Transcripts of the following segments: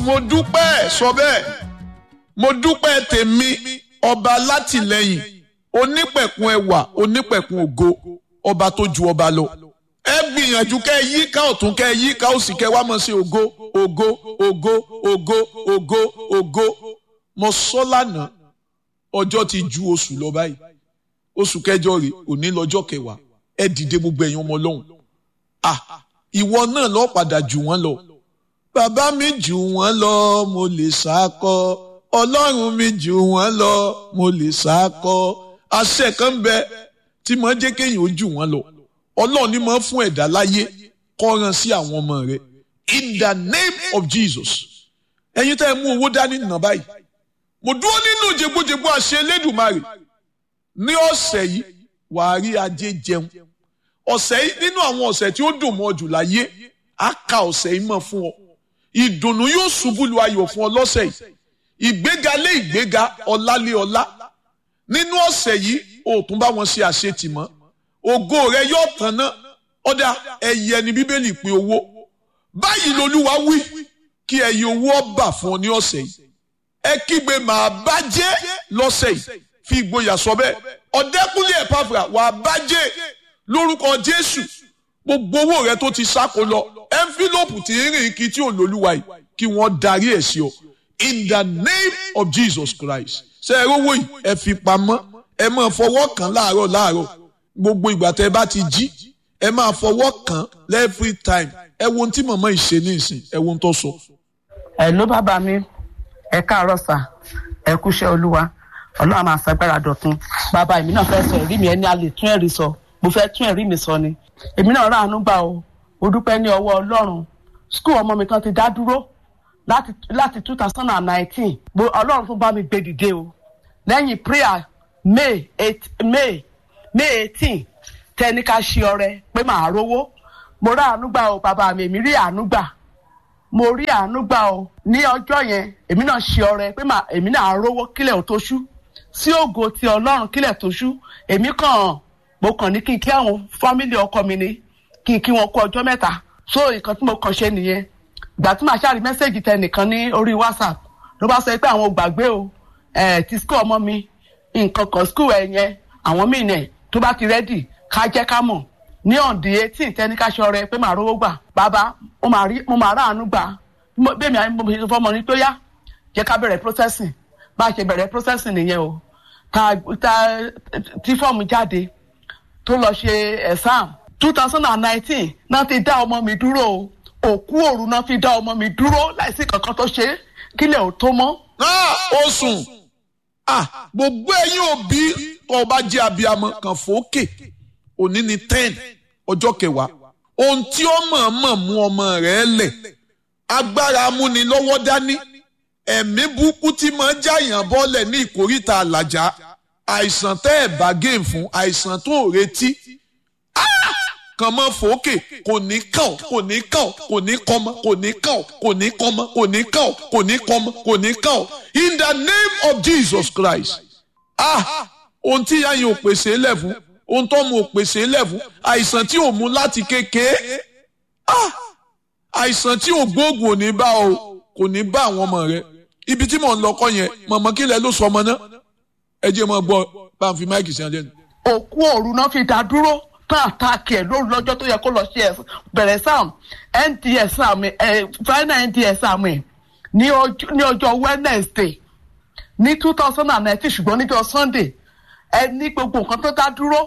mo dúpẹ́ sọ bẹ́ẹ̀ mo dúpẹ́ tèmi ọba látìlẹ́yìn onípẹ̀kun ẹwà onípẹ̀kun ògo ọba tó ju ọba lọ ẹ gbìyànjú kẹ́ ẹ yíká ọ̀tún kẹ́ ẹ yíká òsì kẹ́ ẹ wá mọ̀ sí ògo ògo ògo ògo ògo ògo mo sọ lánàá ọjọ́ ti ju oṣù lọ báyìí oṣù kẹjọ rè òní lọ́jọ́ kẹwàá ẹ dìde gbogbo ẹ̀yin ọmọ Ọlọ́run ìwọ náà lọ padà jù wọ́n lọ bàbá mi jù wọ́n lọ mo lè sákọ Ọlọ́run mi jù wọ́n lọ mo lè sákọ àṣẹ kan bẹ tí mo jẹ́ kéèyàn ó jù wọ́n lọ Ọlọ́run ni mo fún ẹ̀dá láyé kọ́ran sí àwọn ọmọ rẹ̀ in the name of Jesus ẹ̀yin tẹ́ ẹ mú owó dání nà báyìí mo dúró nínú jẹgbójẹgbó àṣẹ Elédùmarè ní ọ̀sẹ̀ yìí wàá rí ajé jẹun ọ̀sẹ̀ yìí nínú àwọn ọ̀sẹ̀ tí ó dùn mọ́ jù láyé á ka ọ̀sẹ̀ yìí mọ́ fún ọ ìdùnnú yóò ṣubú lu ayọ̀ fún ọ lọ́sẹ̀ yìí ìgbéga lé ìgbéga ọlá lé ọlá nínú ọ̀sẹ̀ yìí ó tún bá wọn ṣe àṣetì mọ́ ògo rẹ yóò tàn ná ọ̀dà ẹyẹ ni Bíbélì pé owó báyìí lolúwa wí kí ẹyẹ owó ọba fún ọ ní ọ̀sẹ̀ yìí ẹ kígbe màá bàjẹ́ lọ́sẹ̀ yìí fi ìgboyà sọ bẹ́ẹ̀ Ọ̀dẹ́kúnlé Ẹ̀páfùrà wàá bàjẹ́ lórúkọ Jésù gbogbo owó rẹ tó ti sáko lọ ẹnfílọ́pù tí ń rìn kí tí ò lólúwa yìí kí wọ́n darí ẹ̀ sí ọ in the name of Jesus Christ ṣe ẹ rówó yìí ẹ fi pamọ́ ẹ máa fọwọ́ kàn láàárọ̀ gbogbo ìgbà tẹ bá ti jí ẹ máa fọwọ́ kàn every time ẹ wo ohun tí màmá yìí ṣe ní ìsìn ẹ wo ohun tó sọ. ẹ ló bàbá mi ẹ káàárọ̀ sà ẹ kúṣẹ́ Olúwa Ọlọ́run máa ṣàgbára dọ̀tun bàbá èmi náà fẹ́ sọ ẹ̀rí mi ẹni a lè tún ẹ̀rí sọ mo fẹ́ tún ẹ̀rí mi sọ ni èmi náà ráàánú gbà o ó dúpẹ́ ní ọwọ́ Ọlọ́run skul ọmọ mi kan ti dá dúró láti 2019 Ọlọ́run tún bá mi gbé dìde o lẹ́yìn prayer May 18 tẹni ká ṣe ọrẹ pé màá rówó mo ráàánú gbà o bàbá mi èmi rí àánú gbà mo rí àánú gbà o ní ọjọ́ yẹn èmi náà ṣe ọrẹ pé èmi náà rówó kílẹ̀ ò tó ṣú sí ògo ti Ọlọ́run kílẹ̀ tó ṣú èmi mo kàn ní kí n kí àwọn fámílì ọkọ mi ní kí n kí wọn kú ọjọ́ mẹ́ta so nǹkan tí mo kàn ṣe nìyẹn ìgbà tí màá ṣàrí mẹ́sẹ̀gì tẹ nìkan ní orí WhatsApp ló bá sọ pé àwọn ò gbàgbé o ti skul ọmọ mi nǹkan kan skul ẹ̀ yẹn àwọn míì nẹ̀ tó bá ti rẹ́dì ká jẹ́ ká mọ̀ ní ọ̀dì 18 tẹ́ni ká ṣe ọrẹ pé màá rówó gbà bàbá mo máa ráàánú gbà bẹ́ẹ̀ mi àmì mo ṣe fọmọ ní tó yá jẹ́ ká bẹ̀rẹ̀ processing bá a ṣe bẹ̀rẹ̀ processing nìyẹn o tí fọ́ọ̀mù jáde tó lọ ṣe exam 2019 náà ti dá ọmọ mi dúró o òkú òru náà fi dá ọmọ mi dúró láìsí kankan tó ṣe kílẹ̀ ò tó mọ́. ó sùn gbogbo ẹ̀yin òbí ọba jẹ́ abiyamọ kan fòókè òní ni 10 ọjọ́ kẹwàá ohun tí ó mọ̀ọ́mọ̀ mú ọmọ rẹ̀ lẹ̀ agbára amúnilọ́wọ́ dání ẹ̀mí burúkú tí máa ń jáyàn bọ́lẹ̀ ní ìkórìtà àlàjá àìsàn tẹ́ ẹ̀ bá gé fún àìsàn tó ò retí kàn mọ́ fòókè kò ní kàn kò ní kàn kò ní kọ́mọ kò ní kàn kò ní kọ́mọ kò ní kàn kò ní kọ́mọ kò ní kàn in the name of Jesus Christ ohun tí yáyìn ò pèsè lẹ̀ fún ohun tó mú ò pèsè lẹ̀ fún àìsàn tí ò mú láti kékeré àìsàn tí ò gbóògùn ò ní bá o kò ní bá àwọn ọmọ rẹ ibi tí mò ń lọ kọ́ yẹn mọ̀mọ́ kílẹ̀ ló sọ ọmọ náà ẹ jẹ́ mọ́ gbọ́ bá ń fi máìkì sí ọdẹ nù. òkú òru náà fi dá dúró tán àtàkì ẹ̀ lóru lọ́jọ́ tó yẹ kó lọ ṣe bẹ̀rẹ̀ sam NDS sam final NDS sam ní ọjọ́ Wednesday ní 2019 ṣùgbọ́n níjọ́ Sunday ẹ ní gbogbo nǹkan tó dá dúró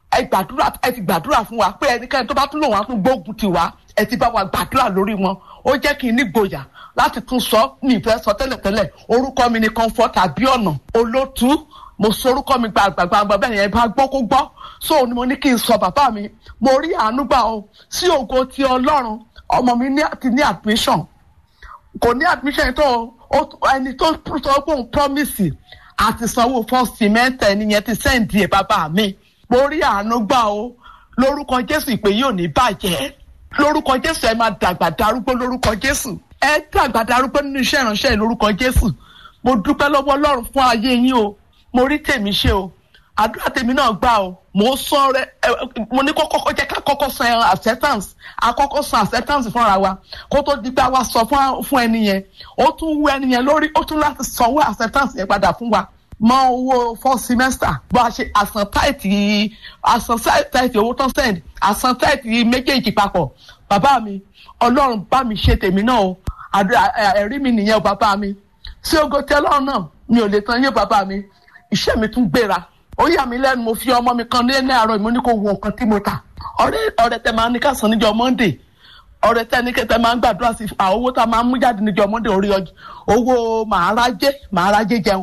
ẹ ti gbàdúrà fún wa pé ẹnikẹ́ni tó bá tún lòun á tún gbógun ti wá ẹ ti bá wa gbàdúrà lórí wọn ó jẹ́ kí n ní gboyà láti tún sọ ní ìfẹ́ sọ tẹ́lẹ̀tẹ́lẹ̀ orúkọ mi ni Comfort Abiona Olótù mo sọ orúkọ mi gbàgbàgbà bẹ́ẹ̀ yẹn bá gbọ́ kó gbọ́ so ni mo ní kí n sọ bàbá mi mo rí àánú gbà o sí ògo ti Ọlọ́run ọmọ mi ti ní admission kò ní admission tó ẹni tó sọ pé òun promise àti sanwó first cement ẹni yẹn ti send ẹ bàbá mi mo rí àánú gbà o lórúkọ Jésù ìpè yóò ní bàjẹ́ lórúkọ Jésù ẹ máa dàgbà darúgbó lórúkọ Jésù ẹ dàgbà darúgbó nínú iṣẹ́ ìránṣẹ́ lórúkọ Jésù mo dúpẹ́ lọ́wọ́ Ọlọ́run fún ayé yín o mo rí tèmi ṣe o àdúrà tèmi náà gbà o mo sọ rẹ mo ní kọ́kọ́ jẹ́ ká kọ́kọ́ san acceptance àkọ́kọ́ san acceptance fúnra wa kó tó di pé a wá sọ fún ẹni yẹn ó tún wú ẹni yẹn lórí ó tún láti sanwó acceptance yẹn padà fún wa mọ owó 4 semester bó a ṣe àsan táìtì owó tó send àsan táìtì méjèèjì papọ̀ bàbá mi ọlọ́run bá mi ṣe tèmi náà o ẹ̀rí mi nìyẹn o bàbá mi tí ogo tí ọlọ́run náà mi ò lè tan yé bàbá mi iṣẹ́ mi tún gbéra ó yà mí lẹ́nu mo fi ọmọ mi kan ní àárọ̀ ìmọ̀ ní kò wo nǹkan tí mo tà ọ̀rẹ́ tẹ máa ní ká san níjọ́ Monday ọ̀rẹ́ tẹ ní kẹtẹ máa ń gbàdúrà sí owó tá a máa ń mú jáde níjọ́ Monday orí owó màárájé jẹun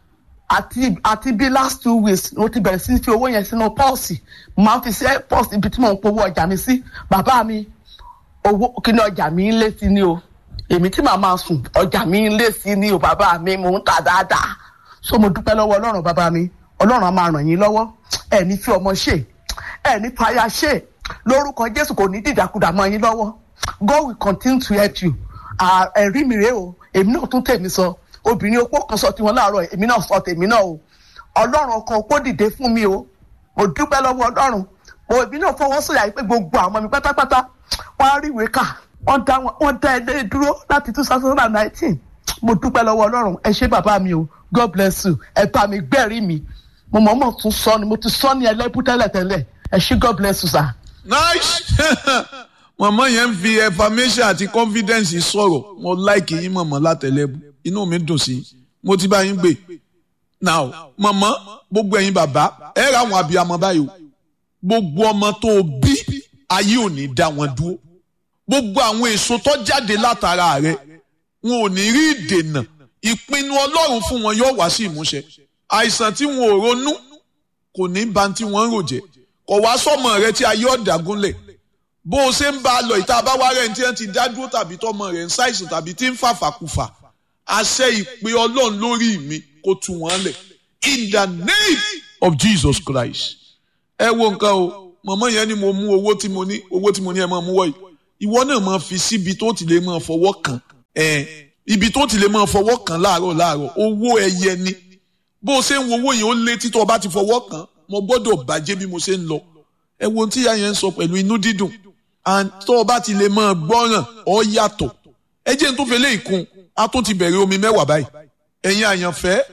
àti bí last 2 weeks mo ti bẹ̀rẹ̀ sí fi owó yẹn sínú pọ́ọ̀sì máa ń fi sí pọ́ọ̀sì ibi tí mo ń powó ọjà mi sí bàbá mi owó kí ni ọjà mi ń lé sí ni o èmi tí màá máa sùn ọjà mi ń lé sí ni o bàbá mi mò ń tà dáadáa so mo dúpẹ́ lọ́wọ́ ọlọ́run bàbá mi ọlọ́run á máa ràn yín lọ́wọ́ ẹ̀ ní fi ọmọ ṣe ẹ̀ ní fàyà ṣe lórúkọ Jésù kò ní dìdàkudà mọ́ yín lọ́wọ́ God will continue to help you ẹ̀rí mi rèé o èmi náà tún tèmi sọ obìnrin opó kan sọ tiwọn láàárọ̀ èmi náà sọ tèmi náà o ọlọ́run ọkàn opó dìde fún mi o mo dúpẹ́ lọ́wọ́ ọlọ́run èmi náà fọwọ́ sọ̀yà pé gbogbo àwọn mi pátápátá wọ́n á rí ìwé kà wọ́n dá ẹlẹ́ dúró láti 2019 mo dúpẹ́ lọ́wọ́ ọlọ́run ẹ ṣé bàbá mi o God bless you ẹ bá mi gbẹ́rí mi mo mọ̀ọ́mọ̀ tún sọ ni mo ti sọ ní ẹlẹ́bù tẹ́lẹ̀tẹ́lẹ̀ ẹ ṣé God bless you sir. Nice. Mọ̀mọ́ yẹn ń fi affirmation àti confidence sọ̀rọ̀ mo like yín mọ̀mọ́ látẹ̀lẹ́bù inú mi dùn sí mo ti bá yín gbé now mọ̀mọ́ gbogbo ẹ̀yin bàbá ẹ ra àwọn abiyamọ báyìí o gbogbo ọmọ tó bí ayé ò ní dá wọn dúró gbogbo àwọn èso tó jáde látara rẹ wọn ò ní rí ìdènà ìpinnu Ọlọ́run fún wọn yóò wá sí ìmúṣẹ àìsàn tí wọn ò ronú kò ní ba tí wọn ń rò jẹ kò wá sọmọ rẹ tí ayé ọ̀dàgúnlẹ̀ bó o ṣe ń bá a lọ ìta bá wá rẹ̀ ní tí wọ́n ti dá dúró tàbí tọmọ rẹ̀ ń ṣàìsàn tàbí tí ń fàfàkùfà àṣẹ ìpè Ọlọ́run lórí mi kó tú wọn lẹ̀ in the name of Jesus Christ. Ẹ wo nǹkan o mọ̀mọ́ yẹn ni mo mú owó tí mo ní ẹ máa mú wọ̀nyí ìwọ náà máa fi síbi tó ti lè máa fọwọ́ kàn ibi tó ti lè máa fọwọ́ kàn láàárọ̀ owó ẹyẹ ni bó o ṣe ń wo owó yẹn ó lé títọ́ ọba ti fọwọ́ kàn mo gbọ́dọ̀ bàjẹ́ bí mo ṣe ń lọ ẹ wo ohun tí ìyá yẹn ń sọ pẹ̀lú inú dídùn and tó ọba ti lè máa gbọ́ràn ọ yàtọ̀ ẹ jẹ́ n tó fẹ́ lé ìkun a tún ti bẹ̀rẹ̀ omi mẹ́wàá báyìí ẹ̀yin àyànfẹ́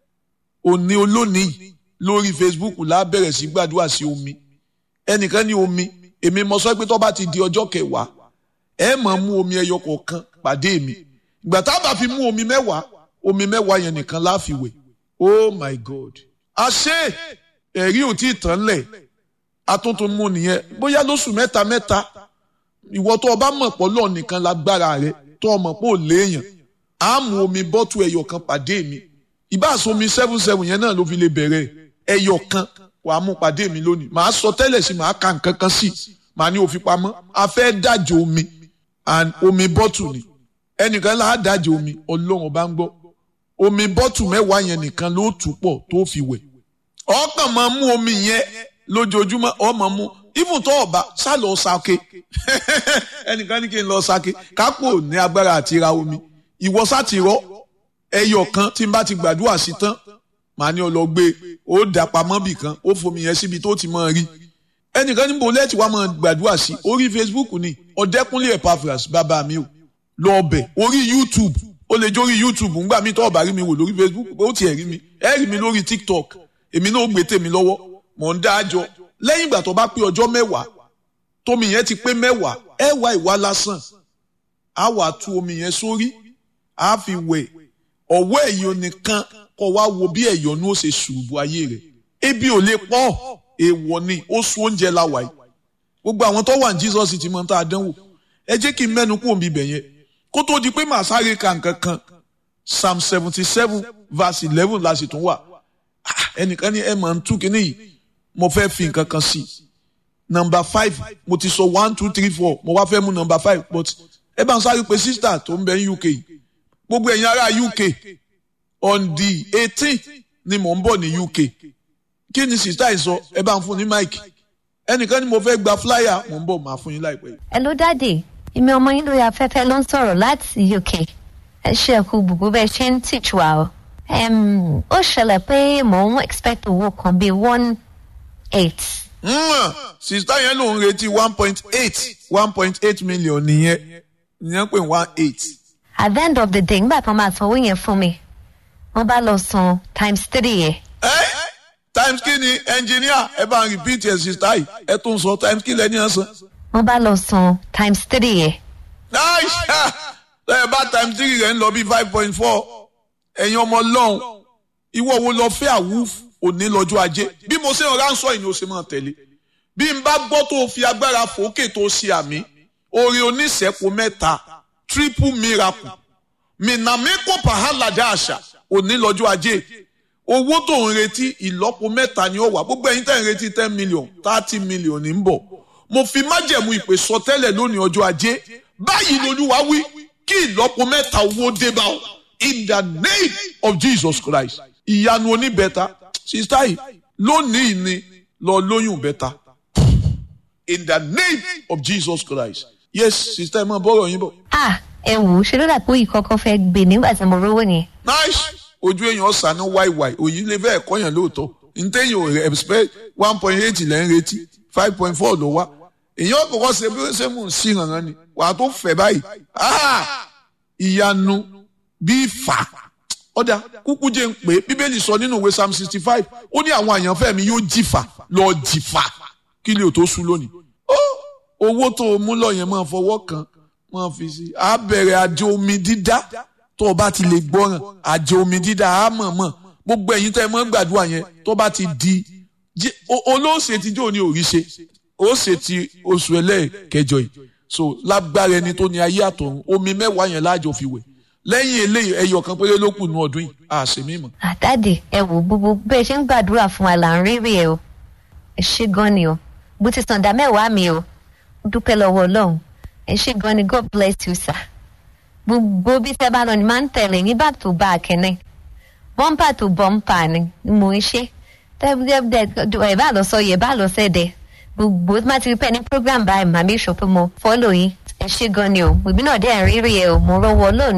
òní olónìí lórí Facebook la bẹ̀rẹ̀ sí gbàdúrà sí omi ẹnìkan ní omi èmi mo sọ pé tó bá ti di ọjọ́ 10 ẹ máa mú omi ẹyọ kọ̀ọ̀kan pàdé mi ìgbà tá a bá fi mú omi mẹ́wàá yẹn nìkan la fi wẹ̀ oh my God àṣé ẹ̀rí ò tí ì tán lẹ̀ atúntún mú nìyẹn bóyá lóṣù mẹ́ta ìwọ tó o bá mọ̀ pọ̀ lọ́ọ̀ nìkan lágbára rẹ tó o mọ̀ pé ò léèyàn á mú omi bọ́tù ẹyọ kan pàdé mi ìbáṣọ omi 7 yẹn náà ló fi lè bẹ̀rẹ̀ ẹyọ kan wàá mú pàdé mi lónìí màá sọ tẹ́lẹ̀ sí màá ka nǹkan kan sí màá ní òfin pamọ́ a fẹ́ dájọ́ omi and omi bọ́tù ni ẹnìkan là á dájọ́ omi Ọlọ́run bá ń gbọ́ omi bọ́tù 10 yẹn nìkan ló tù pọ̀ tó fi wẹ̀ ọkàn máa mú omi yẹn lójoojúmọ́ ọmọ mú even tó ọba sá lọ sake ẹnìkan ní kí n lọ sake kápò ní agbára àti ra omi ìwọ sá ti rọ ẹyọ kan tí n bá ti gbàdúrà sí tán màá ní ọlọgbé ó dà pamọ́ bì kan ó fomi yẹn síbi tó ti máa rí ẹnìkan níbo lẹ́tì wá máa gbàdúrà sí orí Facebook ni Ọ̀dẹ́kúnlé Epaphras bàbá mi ò lọ ọbẹ̀ orí YouTube ó lè jórí YouTube ńgbà mi tó ọba rí mi wò lórí Facebook ó tiẹ̀ rí mi ẹ rí mi lórí TikTok èmi náà ó gbé tèmi lọ́wọ́ mò ń dá àjọ lẹ́yìn ìgbà tó bá pé ọjọ́ 10 tómi yẹn ti pé 10 ẹ wá ìwà lásán á wà tú omi yẹn sórí á fi wẹ̀ ọwọ́ ẹ̀yọ́ nìkan kó wá wo bí ẹ̀yọ́nú ó ṣe ṣùrùbù ayé rẹ̀ ebi ò lè pọ̀ èèwọ̀ ni ó sún oúnjẹ láwàá yìí gbogbo àwọn tó wà ní Jesus ti mọ̀ tá a dánwò ẹ jẹ́ kí n mẹ́nu kúrò níbẹ̀ yẹn kó tó di pé màá sáré ka nǹkan kan Psalm 77 verse 11 la sì tún wà ẹnìkan ní ẹ máa ń tú kínní yìí mo fẹ́ fi nǹkan kan sí number 5 mo ti sọ 1 2 3 4 mo wá fẹ́ mú number 5 but ẹ bá ń sáré pé sister tó ń bẹ ní UK gbogbo ẹ̀yin ará UK on the 18th ni mò ń bọ̀ ní UK kí ni sister yìí sọ ẹ bá ń fún ní mic ẹnìkan ni mo fẹ́ gba flyer mò ń bọ̀ máa fún yín láìpẹ́. Hello daddy èmi ọmọ yín lórí afẹ́fẹ́ ló ń sọ̀rọ̀ láti UK ẹ ṣe ẹ̀kú gbogbo bẹ́ẹ̀ ṣe ń teach wa o ó ṣẹlẹ̀ pé mò ń expect owó kan bíi 1.8. Sister yẹn ló ń retí 1.8 million nìyẹn pé 1.8. At the end of the day, nígbà tó máa sanwó yẹn fún mi, wọ́n bá lọ san times 3 yẹn. Times kí ni engineer ẹ bá ń repeat ẹ sister yìí ẹ tún sọ times kí lẹ́ni ẹ san. Wọ́n bá lọ san times 3 yẹn. Nice! Lẹ́yìn bá times 3 rẹ̀ ń lọ bí 5.4. Ẹ̀yin ọmọ Ọlọ́run, ìwọ wo lọ fẹ́ àwùf òní lọ́jọ́ ajé? Bí mo ṣe ń ránṣọ́ yìí ni o ṣe máa tẹ̀lé. Bí n bá gbọ́ tó fi agbára fòókè tó ṣe àmì, oore oníṣẹ́po 3, triple miracle. Mìnàmíkò pàhálàdá àṣà òní lọ́jọ́ ajé. Owó tó ń retí ìlọ́po 3 ni ó wà. Gbogbo ẹ̀yin tẹ́ ń retí 10 million, 30 million ní ń bọ̀. Mo fi májẹ̀mú ìpè sọtẹ́lẹ̀ lónìí ọjọ́ ajé. Báyìí lolúwa wí kí ìlọ́po 3 owó dé bá ọ. In the name of Jesus Christ. Ìyanu oníbẹ̀ta. Sister yìí lónìí ni lọ lóyún bẹ́ta. In the name of Jesus Christ. Yes, sister ẹ máa bọ́rọ̀ yín bọ̀. Ẹ wò ó ṣe ló dà pé ìkọ̀kọ̀ fẹ́ gbé nígbà tí mo rówó yẹn. Nice. Ojú èèyàn ọ̀sán ní wáìwáì òyìn lè fẹ́ ẹ̀kọ́ yẹn lóòótọ́. Ntẹ́yìn ò expect 1.8 lẹ́ ń retí 5.4 ló wá. Èèyàn kọ̀kọ́ ṣe bí ó ṣe mú un sí ìrànràn ni. Wàá tó fẹ̀ báyìí. Ìyanu bí fà. Ọ̀dà kúkú jẹ́ ń pè é Bíbélì sọ nínú ìwé Psalm 65 ó ní àwọn àyànfẹ́ mi yóò jìfà lọ jìfà kí lè tó sú lónìí. Owó tó o mú lọ yẹn máa fọwọ́ kan máa fi sí. A bẹ̀rẹ̀ àjò omi dídá tó o bá ti lè gbọ́ràn àjò omi dídá á mọ̀ gbogbo ẹ̀yin tẹ́ ẹ mọ́ gbàdúrà yẹn tó bá ti di olóòṣè tíjọ́ ní òrìṣe ó ṣe ti oṣù ẹlẹ́ẹ̀kẹjọ yìí so lágbára ẹni tó ní ayé àtọ̀run omi 10 yẹn láàjọ fi wẹ̀ lẹ́yìn eléyìí ẹyọ kan péré ló kù ní ọdún yìí àṣẹ mímọ́. Àtàdé ẹ wò gbogbo bẹ́ẹ̀ ṣe ń gbàdúrà fún wa là ń rírì ẹ o ẹ ṣé gan ni o bó ti sàn dá 10 mi o dúpẹ́ lọ́wọ́ Ọlọ́run ẹ ṣé gan ni God bless you sir. Gbogbo bí tẹ́ bá lọ ni máa ń tẹ̀lé ní back to back ni bumper to bumper ni mo ń ṣe ẹ bá lọ sọ yẹ bá lọ sẹ́dẹ̀ gbogbo má ti rí pẹ́ ní program báyìí màmí ìṣòpin mo follow yín ẹ ṣé gan ni o ìbí náà dẹ́ rírì ẹ o mo rọ́wọ́ Ọlọ́run.